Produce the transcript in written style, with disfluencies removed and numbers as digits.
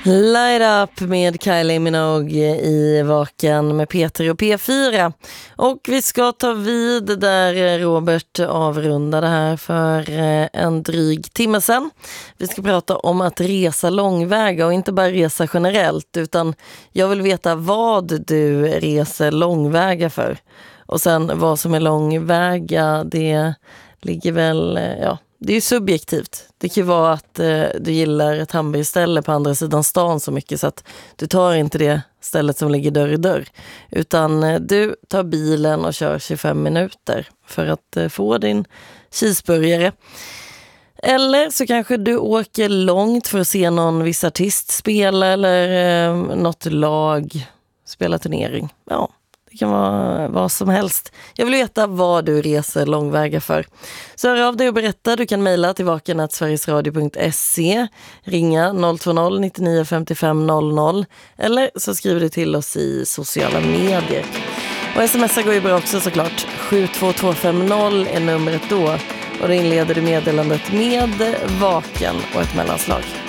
Light Up med Kylie Minogue i Vaken med Peter och P4. Och vi ska ta vid där Robert avrundade här för en dryg timme sedan. Vi ska prata om att resa långväga och inte bara resa generellt, utan jag vill veta vad du reser långväga för. Och sen vad som är långväga, det ligger väl, det är ju subjektivt. Det kan ju vara att du gillar ett hamburgerställe på andra sidan stan så mycket så att du tar inte det stället som ligger dörr i dörr. Utan du tar bilen och kör 25 minuter för att få din cheeseburgare. Eller så kanske du åker långt för att se någon viss artist spela eller något lag spela turnering. Ja. Det kan vara vad som helst. Jag vill veta vad du reser långväga för. Så hör av dig och berätta. Du kan mejla till vaken@sverigesradio.se, ringa 020 99 55 00 eller så skriver du till oss i sociala medier. Och smsar går ju bra också såklart. 72250 är numret då. Och då inleder du meddelandet med Vaken och ett mellanslag.